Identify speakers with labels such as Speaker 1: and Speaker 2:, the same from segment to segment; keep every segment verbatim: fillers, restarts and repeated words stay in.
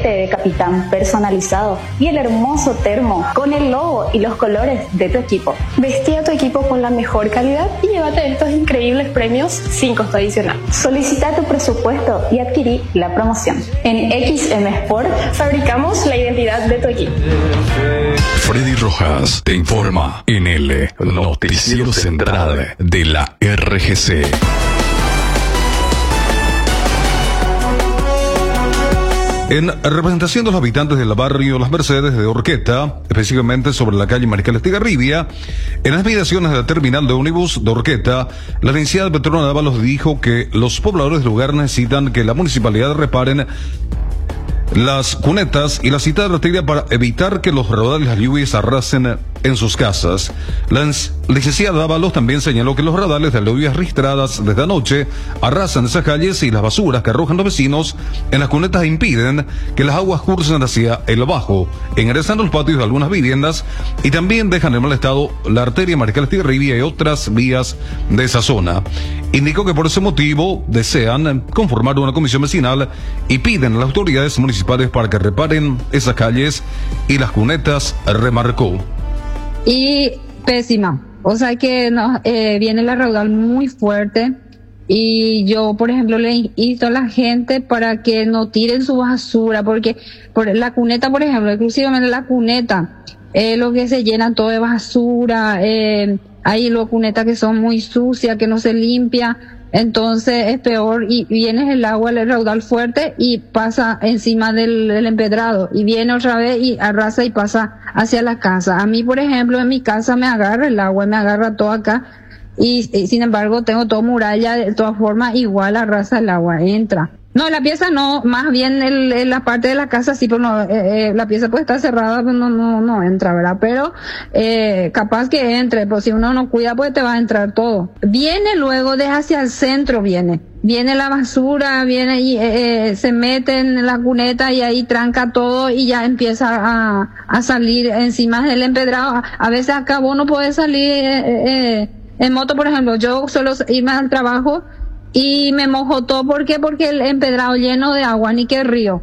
Speaker 1: brete de capitán personalizado y el hermoso termo con el logo y los colores de tu equipo.
Speaker 2: Vestí a tu equipo con la mejor calidad y llévate estos increíbles premios sin costo adicional.
Speaker 1: Solicita tu presupuesto y adquirí la promoción. En X M Sport
Speaker 2: fabricamos la identidad de tu equipo.
Speaker 3: Freddy Rojas te informa en el Noticiero Central de la R G C. En representación de los habitantes del barrio Las Mercedes de Horqueta, específicamente sobre la calle Mariscal Estigarribia, en las mediaciones de la terminal de ómnibus de Horqueta, la licenciada Petrona Dávalos dijo que los pobladores del lugar necesitan que la municipalidad reparen las cunetas y la citada arteria para evitar que los raudales de las lluvias arrasen en sus casas. La licenciada Dávalos también señaló que los raudales de las lluvias registradas desde anoche arrasan esas calles y las basuras que arrojan los vecinos en las cunetas impiden que las aguas cursen hacia el bajo, ingresando a los patios de algunas viviendas y también dejan en mal estado la arteria Mariscal Estigarribia y otras vías de esa zona. Indicó que por ese motivo desean conformar una comisión vecinal y piden a las autoridades municipales para que reparen esas calles y las cunetas, remarcó.
Speaker 4: Y pésima, o sea que no, eh, viene la raudal muy fuerte y yo, por ejemplo, le insto a la gente para que no tiren su basura, porque por la cuneta, por ejemplo, exclusivamente la cuneta, eh, lo que se llena todo de basura, eh, hay luego cunetas que son muy sucias, que no se limpia, entonces es peor y viene el agua, el raudal fuerte y pasa encima del, del empedrado y viene otra vez y arrasa y pasa hacia la casa. A mí, por ejemplo, en mi casa me agarra el agua, me agarra todo acá y, y sin embargo tengo todo muralla, de todas formas igual arrasa el agua, entra. No, la pieza no, más bien el, el, la parte de la casa sí, pero no, eh, eh, la pieza puede estar cerrada, pero no, no, no entra, ¿verdad? Pero, eh, capaz que entre, pues si uno no cuida, pues te va a entrar todo. Viene luego de hacia el centro, viene. Viene la basura, viene y eh, eh, se mete en la cuneta y ahí tranca todo y ya empieza a, a salir encima del empedrado. A, a veces acá vos no podés salir, eh, eh, en moto, por ejemplo, yo suelo irme al trabajo y me mojo todo. ¿Por qué? Porque el empedrado lleno de agua, ni que río.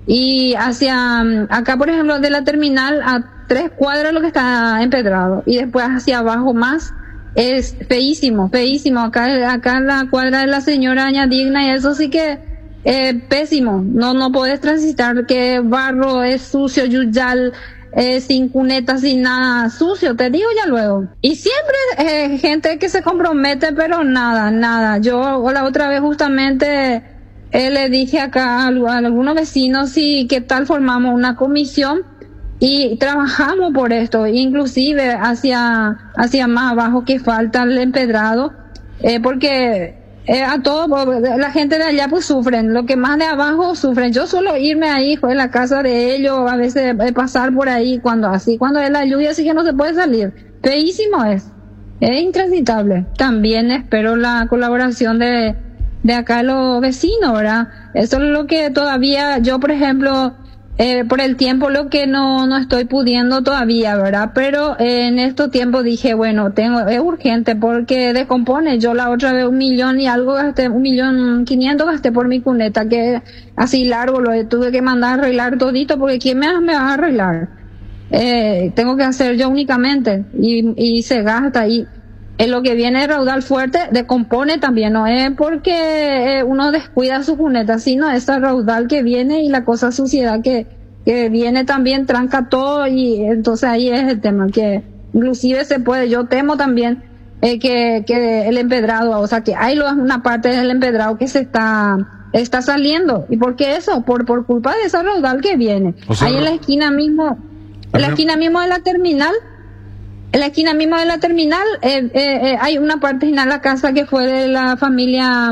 Speaker 4: Y hacia, acá por ejemplo, de la terminal a tres cuadras lo que está empedrado. Y después hacia abajo más, es feísimo, feísimo. Acá, acá en la cuadra de la señora Doña Digna y eso sí que, eh, pésimo. No, no puedes transitar, que barro es sucio, yuyal, Eh, sin cuneta, sin nada, sucio, te digo ya luego. Y siempre eh, gente que se compromete, pero nada, nada. Yo la otra vez justamente eh, le dije acá a, a algunos vecinos si qué tal formamos una comisión y trabajamos por esto, inclusive hacia hacia más abajo que falta el empedrado, eh, porque Eh, a todo, la gente de allá pues sufren, lo que más de abajo sufren. Yo suelo irme ahí, en la casa de ellos, a veces eh, pasar por ahí cuando así, cuando es la lluvia, así que no se puede salir. Feísimo es, es intransitable. También espero la colaboración de, de acá los vecinos, ¿verdad? Eso es lo que todavía, yo por ejemplo, Eh, por el tiempo lo que no no estoy pudiendo todavía, ¿verdad? Pero eh, en estos tiempos dije, bueno, tengo es urgente porque descompone. Yo la otra vez un millón y algo gasté, un millón quinientos gasté por mi cuneta, que así largo lo tuve que mandar a arreglar todito, porque ¿quién me, me va a arreglar? Eh, tengo que hacer yo únicamente y, y se gasta y en lo que viene el raudal fuerte descompone también, no es porque eh, uno descuida su cuneta, sino ese raudal que viene y la cosa suciedad que, que viene también tranca todo y entonces ahí es el tema, que inclusive se puede, yo temo también eh, que, que el empedrado, o sea que hay una parte del empedrado que se está está saliendo. ¿Y por qué eso? Por, por culpa de ese raudal que viene. O sea, ahí en la esquina mismo, en la esquina mismo de la terminal, en la esquina mismo de la terminal eh, eh, eh, hay una parte en la casa que fue de la familia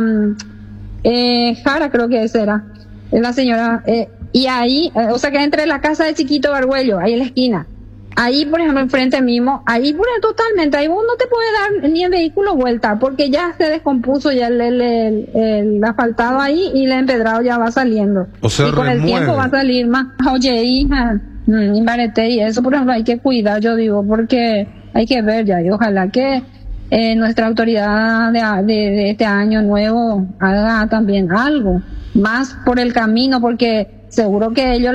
Speaker 4: eh, Jara, creo que esa era, la señora, eh, y ahí, eh, o sea que entre la casa de Chiquito Barguello, ahí en la esquina, ahí por ejemplo enfrente mismo, ahí por ejemplo, totalmente, ahí vos no te puede dar ni el vehículo vuelta, porque ya se descompuso ya el, el, el, el asfaltado ahí y el empedrado ya va saliendo.
Speaker 3: O sea,
Speaker 4: y con remueve. El tiempo va a salir más. Oye, hija, y Marete, y eso por ejemplo hay que cuidar, yo digo, porque hay que ver ya, y ojalá que eh, nuestra autoridad de, de, de este año nuevo haga también algo más por el camino, porque seguro que ellos